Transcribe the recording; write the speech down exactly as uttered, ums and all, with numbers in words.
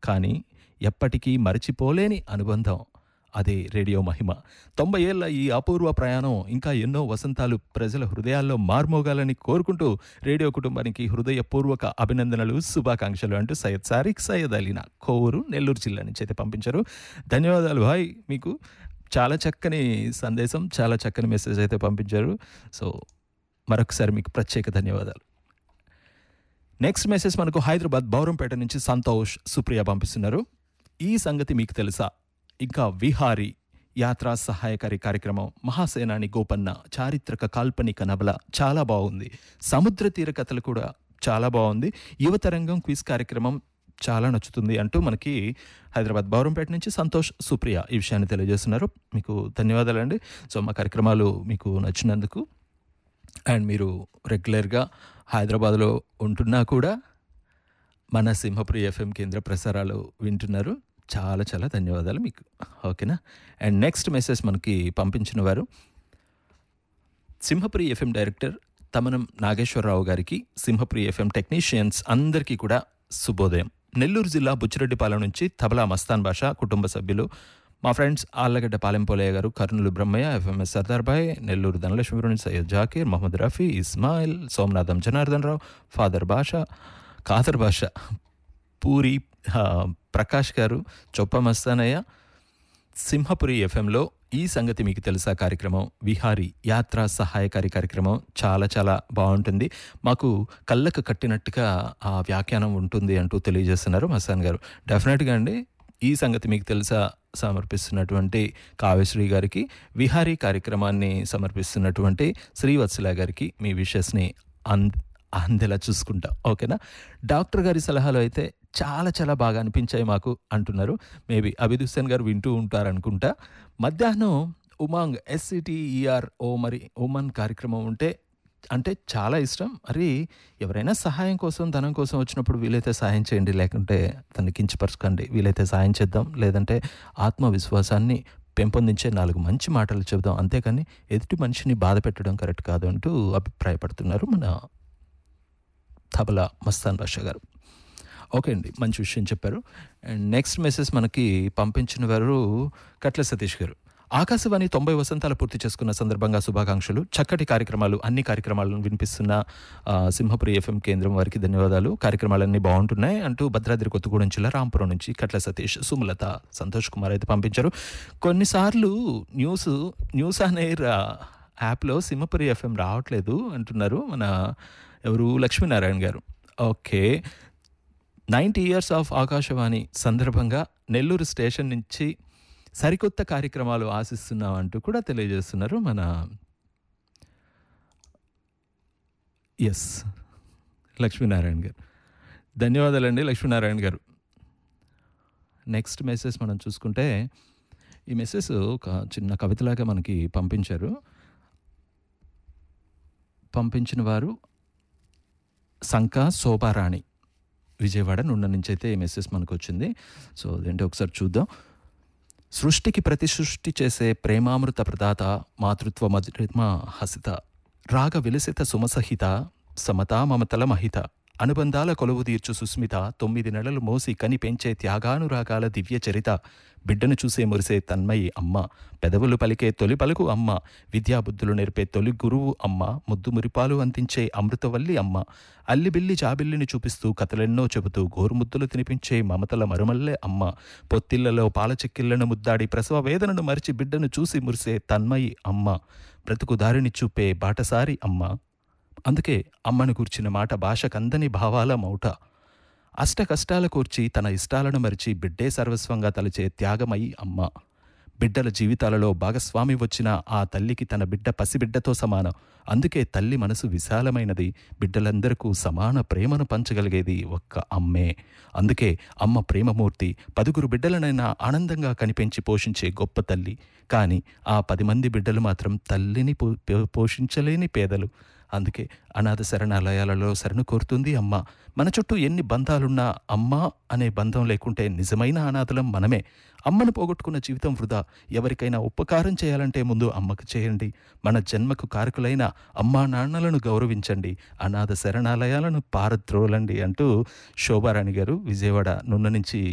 కానీ ఎప్పటికీ మరచిపోలేని అనుబంధం. అదే రేడియో మహిమ. తొంభై ఏళ్ల ఈ అపూర్వ ప్రయాణం ఇంకా ఎన్నో వసంతాలు ప్రజల హృదయాల్లో మార్మోగాలని కోరుకుంటూ రేడియో కుటుంబానికి హృదయపూర్వక అభినందనలు, శుభాకాంక్షలు అంటూ సయ్యద్ సారిక్ సయ్యద్ అలీనా కోవూరు, నెల్లూరు జిల్లా నుంచి అయితే పంపించారు. ధన్యవాదాలు భాయ్, మీకు చాలా చక్కని సందేశం, చాలా చక్కని మెసేజ్ అయితే పంపించారు. సో మరొకసారి మీకు ప్రత్యేక ధన్యవాదాలు. నెక్స్ట్ మెసేజ్ మనకు హైదరాబాద్ బౌరంపేట నుంచి సంతోష్, సుప్రియ పంపిస్తున్నారు. ఈ సంగతి మీకు తెలుసా? ఇంకా విహారీ యాత్రా సహాయకారి కార్యక్రమం, మహాసేనాని గోపన్న చారిత్రక కాల్పనిక నవల చాలా బాగుంది. సముద్ర తీర కథలు కూడా చాలా బాగుంది. యువతరంగం క్విజ్ కార్యక్రమం చాలా నచ్చుతుంది అంటూ మనకి హైదరాబాద్ బౌరంపేట నుంచి సంతోష్, సుప్రియ ఈ విషయాన్ని తెలియజేస్తున్నారు. మీకు ధన్యవాదాలండి. సో మా కార్యక్రమాలు మీకు నచ్చినందుకు, అండ్ మీరు రెగ్యులర్గా హైదరాబాద్లో ఉంటున్నా కూడా మన సింహపురి ఎఫ్ఎం కేంద్ర ప్రసారాలు వింటున్నారు. చాలా చాలా ధన్యవాదాలు మీకు. ఓకేనా? అండ్ నెక్స్ట్ మెసేజ్ మనకి పంపించిన వారు సింహపురి ఎఫ్ఎం డైరెక్టర్ తమనం నాగేశ్వరరావు గారికి, సింహపురి ఎఫ్ఎం టెక్నీషియన్స్ అందరికీ కూడా శుభోదయం. నెల్లూరు జిల్లా బుచ్చిరెడ్డిపాలెం నుంచి తబలా మస్తాన్ బాషా కుటుంబ సభ్యులు, మా ఫ్రెండ్స్ ఆళ్లగడ్డ పాలెంపోలయ్య గారు, కర్నూలు బ్రహ్మయ్య, ఎఫ్ఎంఎస్ సర్దార్ భాయ్, నెల్లూరు ధనలక్ష్మి, సయ్యద్ జాకీర్, మహమ్మద్ రఫీ, ఇస్మాయిల్, సోమనాథం జనార్దన్ రావు, ఫాదర్ బాషా, ఖాదర్ బాషా, పూరి ప్రకాష్ గారు, చొప్ప మస్తానయ్య, సింహపురి ఎఫ్ఎంలో ఈ సంగతి మీకు తెలుసా కార్యక్రమం, విహారీ యాత్రా సహాయకారి కార్యక్రమం చాలా చాలా బాగుంటుంది. మాకు కళ్ళకు కట్టినట్టుగా ఆ వ్యాఖ్యానం ఉంటుంది అంటూ తెలియజేస్తున్నారు మస్తాన్ గారు. డెఫినెట్గా అండి, ఈ సంగతి మీకు తెలుసా సమర్పిస్తున్నటువంటి కావ్యశ్రీ గారికి, విహారీ కార్యక్రమాన్ని సమర్పిస్తున్నటువంటి శ్రీవత్సల గారికి మీ విషెస్ని అంద అందేలా చూసుకుంటా. ఓకేనా? డాక్టర్ గారి సలహాలు అయితే చాలా చాలా బాగా అనిపించాయి మాకు అంటున్నారు. మేబీ అభిద్ హుస్సేన్ గారు వింటూ ఉంటారనుకుంటా. మధ్యాహ్నం ఉమాంగ్ ఎస్సిటిఈఆర్ ఓ మరి ఓమన్ కార్యక్రమం ఉంటే అంటే చాలా ఇష్టం. మరి ఎవరైనా సహాయం కోసం, ధనం కోసం వచ్చినప్పుడు వీలైతే సహాయం చేయండి, లేకుంటే తనని కించపరచకండి. వీలైతే సహాయం చేద్దాం, లేదంటే ఆత్మవిశ్వాసాన్ని పెంపొందించే నాలుగు మంచి మాటలు చెబుదాం, అంతేకాని ఎదుటి మనిషిని బాధ పెట్టడం కరెక్ట్ కాదు అంటూ అభిప్రాయపడుతున్నారు మన తబలా మస్తాన్ బాషా గారు. ఓకే అండి, మంచి విషయం చెప్పారు. అండ్ నెక్స్ట్ మెసేజ్ మనకి పంపించిన వారు కట్ల సతీష్ గారు. ఆకాశవాణి తొంభై వసంతాలు పూర్తి చేసుకున్న సందర్భంగా శుభాకాంక్షలు. చక్కటి కార్యక్రమాలు, అన్ని కార్యక్రమాలను వినిపిస్తున్న సింహపురి ఎఫ్ఎం కేంద్రం వారికి ధన్యవాదాలు. కార్యక్రమాలన్నీ బాగుంటున్నాయి అంటూ భద్రాద్రి కొత్తగూడెం జిల్లా రాంపురం నుంచి కట్ల సతీష్, సుమలత, సంతోష్ కుమార్ అయితే పంపించారు. కొన్నిసార్లు న్యూస్ న్యూస్ అనే యాప్లో సింహపురి ఎఫ్ఎం రావట్లేదు అంటున్నారు మన ఎవరు లక్ష్మీనారాయణ గారు. Okay, ninety years of Akashvani సందర్భంగా నెల్లూరు స్టేషన్ నుంచి సరికొత్త కార్యక్రమాలు ఆశిస్తున్నాం అంటూ కూడా తెలియజేస్తున్నారు మన ఎస్ లక్ష్మీనారాయణ గారు. ధన్యవాదాలండి లక్ష్మీనారాయణ గారు. నెక్స్ట్ మెసేజ్ మనం చూసుకుంటే, ఈ మెసేజ్ ఒక చిన్న కవితలాగా మనకి పంపించారు. పంపించిన వారు సంకా శోభారాణి, విజయవాడ నుండి నుంచి అయితే ఈ మెసేజ్ మనకు వచ్చింది. సో అదేంటి ఒకసారి చూద్దాం. సృష్టికి ప్రతి సృష్టి చేసే ప్రేమామృత ప్రదాత, మాతృత్వ మధురిమ హసిత, రాగ విలసిత సుమసహిత, సమతా మమతల మహిత, అనుబంధాల కొలువు తీర్చు సుస్మిత, తొమ్మిది నెలలు మోసి కని పెంచే త్యాగానురాగాల దివ్య చరిత, బిడ్డను చూసే మురిసే తన్మయి అమ్మ, పెదవులు పలికే తొలి పలుకు అమ్మ, విద్యాబుద్ధులు నేర్పే తొలి గురువు అమ్మ, ముద్దు మురిపాలు అందించే అమృతవల్లి అమ్మ, అల్లిబిల్లి జాబిల్లిని చూపిస్తూ కథలెన్నో చెబుతూ గోరుముద్దులు తినిపించే మమతల మరుమల్లే అమ్మ, పొత్తిళ్లలో పాల చెక్కిళ్లను ముద్దాడి ప్రసవ వేదనను మరిచి బిడ్డను చూసి మురిసే తన్మయి అమ్మ, బ్రతుకు దారిని చూపే బాటసారి అమ్మ. అందుకే అమ్మను కూర్చిన మాట భాషకందని భావాల మౌట, అష్ట కష్టాల కూర్చి తన ఇష్టాలను మరిచి బిడ్డే సర్వస్వంగా తలచే త్యాగమయి అమ్మ. బిడ్డల జీవితాలలో భాగస్వామి వచ్చిన ఆ తల్లికి తన బిడ్డ పసిబిడ్డతో సమానం. అందుకే తల్లి మనసు విశాలమైనది, బిడ్డలందరికీ సమాన ప్రేమను పంచగలిగేది ఒక్క అమ్మే. అందుకే అమ్మ ప్రేమమూర్తి, పదుగురు బిడ్డలనైనా ఆనందంగా కనిపెంచి పోషించే గొప్ప తల్లి. కానీ ఆ పది మంది బిడ్డలు మాత్రం తల్లిని పో పోషించలేని పేదలు. అందుకే అనాథ శరణాలయాలలో శరణు కోరుతుంది అమ్మ. మన చుట్టూ ఎన్ని బంధాలున్నా అమ్మ అనే బంధం లేకుంటే నిజమైన అనాథలం మనమే. అమ్మను పోగొట్టుకున్న జీవితం వృధా. ఎవరికైనా ఉపకారం చేయాలంటే ముందు అమ్మకు చేయండి. మన జన్మకు కారకులైన అమ్మా నాన్నలను గౌరవించండి, అనాథ శరణాలయాలను పారద్రోలండి అంటూ శోభారాణి గారు విజయవాడ నున్న నుంచి